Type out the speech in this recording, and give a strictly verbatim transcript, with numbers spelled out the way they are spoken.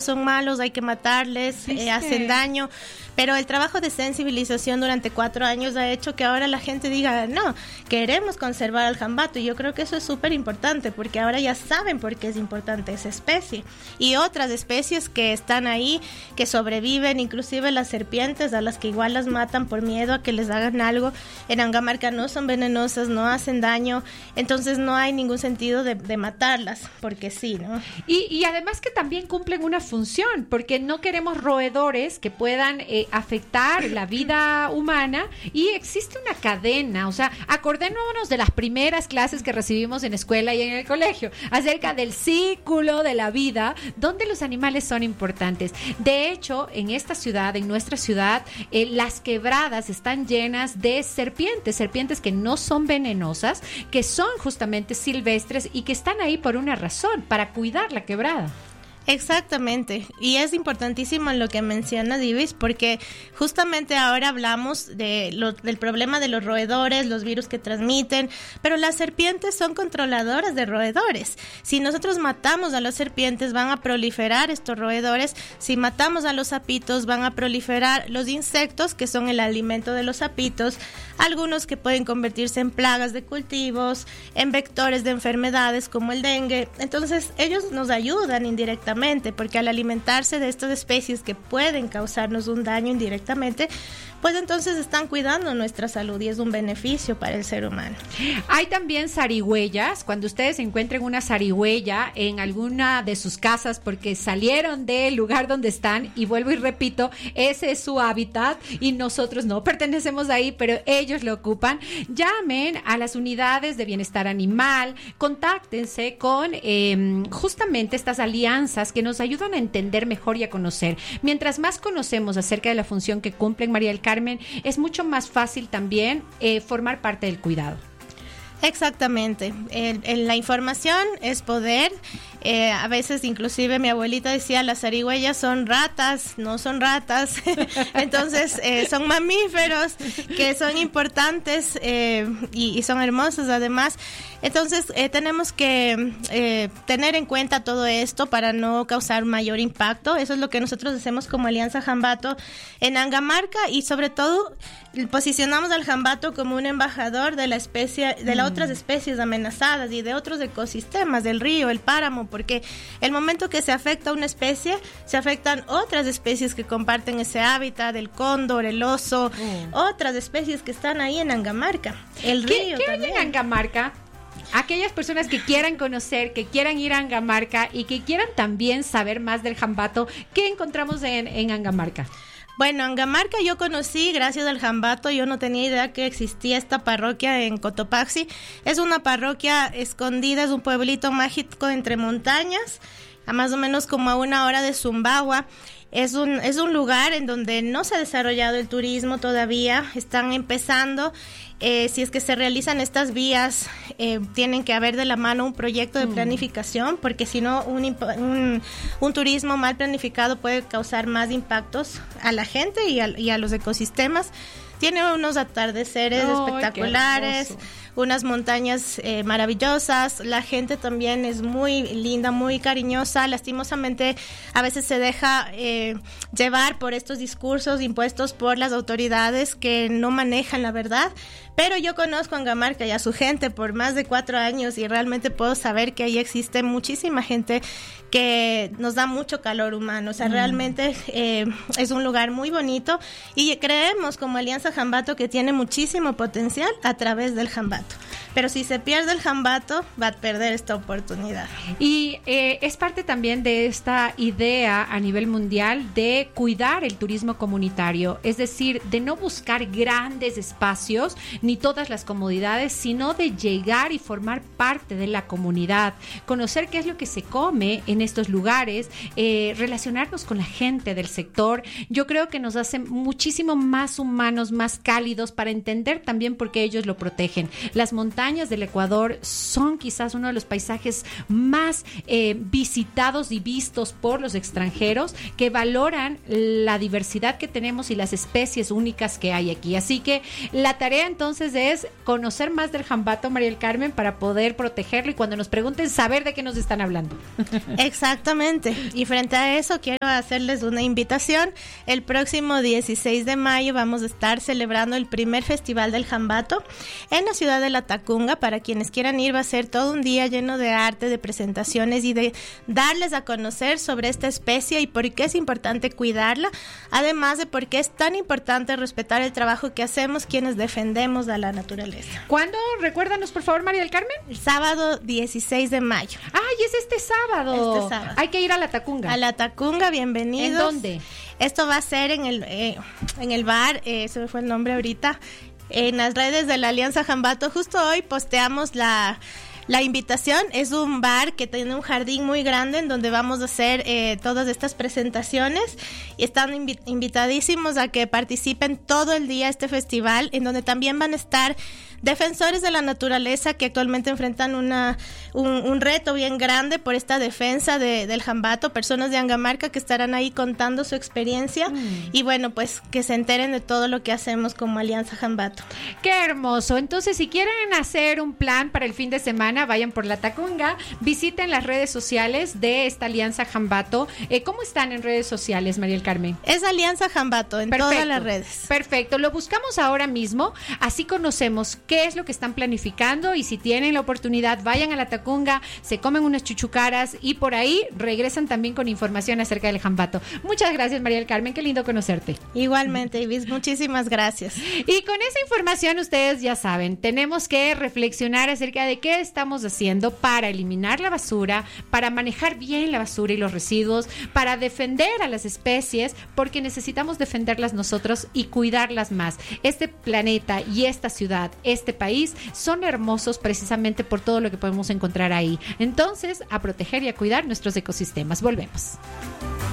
son malos, hay que matarles, eh, hacen daño. Pero el trabajo de sensibilización durante cuatro años ha hecho que ahora la gente diga, no, queremos conservar al jambato. Y yo creo que eso es súper importante, porque ahora ya saben por qué es importante esa especie. Y otras especies que están ahí, que sobreviven, inclusive las serpientes, a las que igual las matan por miedo a que les hagan algo. En Angamarca no son venenosas, no hacen daño, entonces no hay ningún sentido de, de matarlas, porque sí, ¿no? Y, y además que también cumplen una función, porque no queremos roedores que puedan eh, afectar la vida humana, y existe una cadena, o sea, acordémonos de las primeras clases que recibimos en escuela y en el colegio, acerca del círculo de la vida, donde los animales son importantes. De hecho, en esta ciudad, en nuestra ciudad, eh, las quebradas están llenas de serpientes, serpientes que no son venenosas, que son justamente silvestres y que están ahí por una razón, para cuidar la quebrada. Exactamente, y es importantísimo lo que menciona Divis, porque justamente ahora hablamos de lo, del problema de los roedores, los virus que transmiten, pero las serpientes son controladoras de roedores. Si nosotros matamos a las serpientes, van a proliferar estos roedores. Si matamos a los sapitos, van a proliferar los insectos, que son el alimento de los sapitos, algunos que pueden convertirse en plagas de cultivos, en vectores de enfermedades como el dengue. Entonces ellos nos ayudan indirectamente, porque al alimentarse de estas especies que pueden causarnos un daño indirectamente, pues entonces están cuidando nuestra salud, y es un beneficio para el ser humano. Hay también zarigüeyas. Cuando ustedes encuentren una zarigüeya en alguna de sus casas porque salieron del lugar donde están, y vuelvo y repito, ese es su hábitat y nosotros no pertenecemos ahí, pero ellos lo ocupan, llamen a las unidades de bienestar animal, contáctense con eh, justamente estas alianzas que nos ayudan a entender mejor y a conocer. Mientras más conocemos acerca de la función que cumplen, María del Carmen, es mucho más fácil también eh, formar parte del cuidado. Exactamente, el, el, la información es poder. Eh, a veces inclusive mi abuelita decía, las zarigüeyas son ratas, no son ratas. Entonces eh, son mamíferos que son importantes eh, y, y son hermosos además. Entonces eh, tenemos que eh, tener en cuenta todo esto para no causar mayor impacto. Eso es lo que nosotros hacemos como Alianza Jambato en Angamarca, y sobre todo posicionamos al jambato como un embajador de la especie, de las mm. otras especies amenazadas y de otros ecosistemas del río, el páramo, porque el momento que se afecta una especie, se afectan otras especies que comparten ese hábitat, el cóndor, el oso, mm. otras especies que están ahí en Angamarca, el ¿Qué, río ¿qué también. hay en Angamarca? Aquellas personas que quieran conocer, que quieran ir a Angamarca y que quieran también saber más del jambato, ¿qué encontramos en, en Angamarca? Bueno, Angamarca yo conocí gracias al jambato. Yo no tenía idea que existía esta parroquia en Cotopaxi. Es una parroquia escondida, es un pueblito mágico entre montañas, a más o menos como a una hora de Zumbagua. Es un, es un lugar en donde no se ha desarrollado el turismo todavía, están empezando. Eh, si es que se realizan estas vías, eh, tienen que haber de la mano un proyecto de planificación, porque si no, un, un, un turismo mal planificado puede causar más impactos a la gente y a, y a los ecosistemas. Tiene unos atardeceres oh, espectaculares, unas montañas eh, maravillosas. La gente también es muy linda, muy cariñosa. Lastimosamente, a veces se deja eh, llevar por estos discursos impuestos por las autoridades que no manejan la verdad. Pero yo conozco a Angamarca y a su gente por más de cuatro años y realmente puedo saber que ahí existe muchísima gente que nos da mucho calor humano. O sea, mm. realmente eh, es un lugar muy bonito, y creemos como Alianza Jambato que tiene muchísimo potencial a través del jambato. Pero si se pierde el jambato, va a perder esta oportunidad. Y eh, es parte también de esta idea a nivel mundial de cuidar el turismo comunitario, es decir, de no buscar grandes espacios ni todas las comodidades, sino de llegar y formar parte de la comunidad, conocer qué es lo que se come en estos lugares, eh, relacionarnos con la gente del sector. Yo creo que nos hace muchísimo más humanos, más cálidos, para entender también por qué ellos lo protegen. Las montañas del Ecuador son quizás uno de los paisajes más eh, visitados y vistos por los extranjeros que valoran la diversidad que tenemos y las especies únicas que hay aquí. Así que la tarea entonces es conocer más del Jambato, María del Carmen, para poder protegerlo y cuando nos pregunten saber de qué nos están hablando. Exactamente. Y frente a eso quiero hacerles una invitación. El próximo dieciséis de mayo vamos a estar celebrando el primer Festival del Jambato en la ciudad de La Tacunga. Para quienes quieran ir, va a ser todo un día lleno de arte, de presentaciones y de darles a conocer sobre esta especie y por qué es importante cuidarla, además de por qué es tan importante respetar el trabajo que hacemos quienes defendemos a la naturaleza. ¿Cuándo? Recuérdanos, por favor, María del Carmen. El sábado dieciséis de mayo. ¡Ay, es este sábado! Este sábado. Hay que ir a La Tacunga. A La Tacunga, bienvenidos. ¿En dónde? Esto va a ser en el, eh, en el bar, eh, se me fue el nombre ahorita, en las redes de la Alianza Jambato. Justo hoy posteamos la... La invitación. Es un bar que tiene un jardín muy grande en donde vamos a hacer eh, todas estas presentaciones y están invi- invitadísimos a que participen todo el día este festival, en donde también van a estar defensores de la naturaleza que actualmente enfrentan una un, un reto bien grande por esta defensa de, del Jambato, personas de Angamarca que estarán ahí contando su experiencia mm. y bueno, pues que se enteren de todo lo que hacemos como Alianza Jambato. ¡Qué hermoso! Entonces, si quieren hacer un plan para el fin de semana, vayan por La Tacunga, visiten las redes sociales de esta Alianza Jambato. Eh, ¿Cómo están en redes sociales, María del Carmen? Es Alianza Jambato en Perfecto. Todas las redes. Perfecto, lo buscamos ahora mismo, así conocemos qué es lo que están planificando y si tienen la oportunidad, vayan a La Tacunga, se comen unas chuchucaras y por ahí regresan también con información acerca del Jambato. Muchas gracias, María del Carmen, qué lindo conocerte. Igualmente, Ibis, muchísimas gracias. Y con esa información ustedes ya saben, tenemos que reflexionar acerca de qué estamos haciendo para eliminar la basura, para manejar bien la basura y los residuos, para defender a las especies, porque necesitamos defenderlas nosotros y cuidarlas más. Este planeta y esta ciudad, este país, son hermosos precisamente por todo lo que podemos encontrar ahí. Entonces, a proteger y a cuidar nuestros ecosistemas. Volvemos.